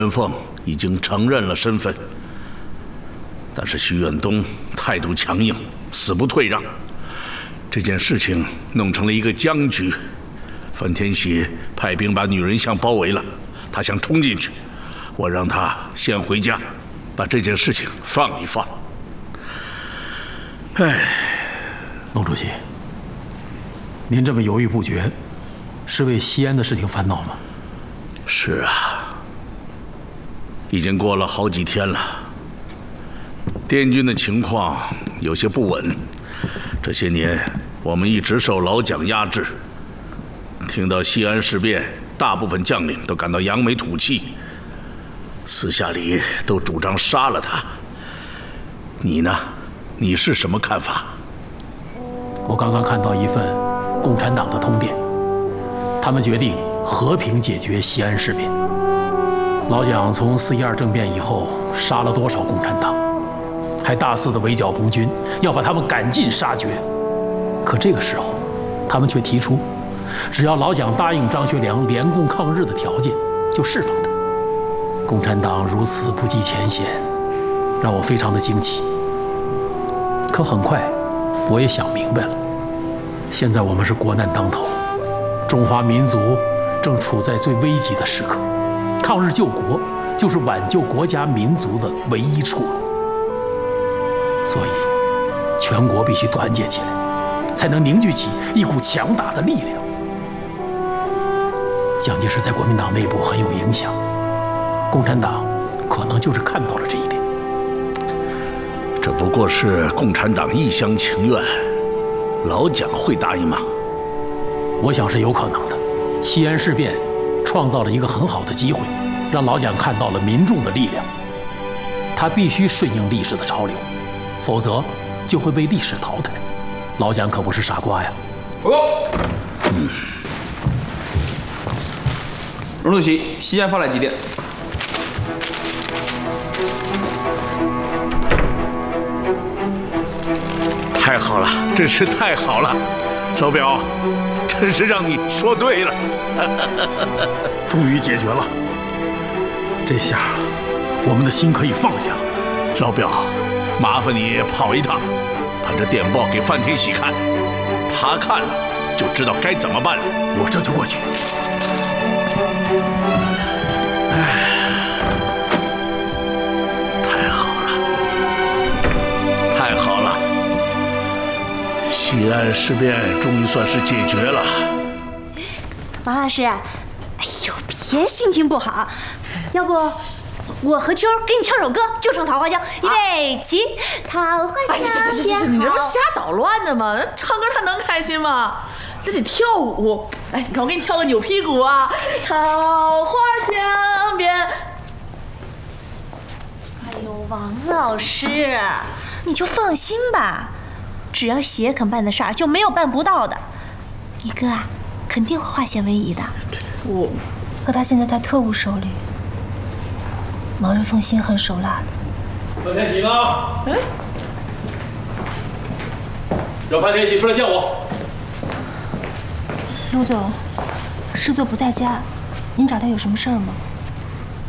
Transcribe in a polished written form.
元凤已经承认了身份，但是徐远东态度强硬，死不退让。这件事情弄成了一个僵局。范天喜派兵把女人巷包围了，他想冲进去，我让他先回家，把这件事情放一放。哎， 龙主席，您这么犹豫不决，是为西安的事情烦恼吗？ 是啊，已经过了好几天了，滇军的情况有些不稳。这些年我们一直受老蒋压制，听到西安事变，大部分将领都感到扬眉吐气，私下里都主张杀了他。你呢？你是什么看法？ 我刚刚看到一份共产党的通电，他们决定和平解决西安事变。老蒋从4.12政变以后杀了多少共产党，还大肆的围剿红军，要把他们赶尽杀绝。可这个时候，他们却提出，只要老蒋答应张学良联共抗日的条件，就释放他。共产党如此不计前嫌，让我非常的惊奇。可很快，我也想明白了，现在我们是国难当头，中华民族正处在最危急的时刻，抗日救国就是挽救国家民族的唯一出路。所以，全国必须团结起来，才能凝聚起一股强大的力量。蒋介石在国民党内部很有影响，共产党可能就是看到了这一点。 这不过是共产党一厢情愿，老蒋会答应吗？ 我想是有可能的。西安事变创造了一个很好的机会，让老蒋看到了民众的力量。他必须顺应历史的潮流，否则就会被历史淘汰。老蒋可不是傻瓜呀。 报告。荣主席，西安发来急电。 太好了，真是太好了，老表，真是让你说对了。 终于解决了，这下我们的心可以放下了。 老表，麻烦你跑一趟，把这电报给范天喜看，他看了就知道该怎么办了。 我这就过去。 太好了，太好了！西安事变终于算是解决了。 王老师，哎呦，别心情不好，要不我和秋给你唱首歌，就唱《桃花江》，预备起，桃花江边好。 你这不瞎捣乱呢吗？唱歌他能开心吗？这得跳舞。哎，你看我给你跳个扭屁股啊！桃花江边。 哎呦，王老师，你就放心吧，只要鞋肯办的事儿，就没有办不到的。你哥啊，肯定会化险为夷的。 可他现在在特务手里，毛人凤心狠手辣的。 范天喜呢？嗯，让范天喜出来见我。 陆总，师座不在家，您找他有什么事儿吗？